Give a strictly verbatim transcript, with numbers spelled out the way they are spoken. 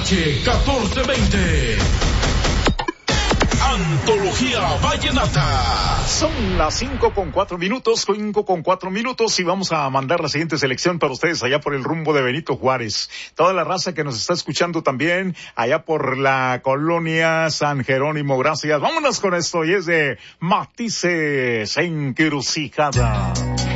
H catorce veinte. Antología Vallenata. Son las cinco con cuatro minutos, cinco con cuatro minutos y vamos a mandar la siguiente selección para ustedes allá por el rumbo de Benito Juárez. Toda la raza que nos está escuchando también allá por la colonia San Jerónimo, gracias. Vámonos con esto y es de Matices Encrucijada.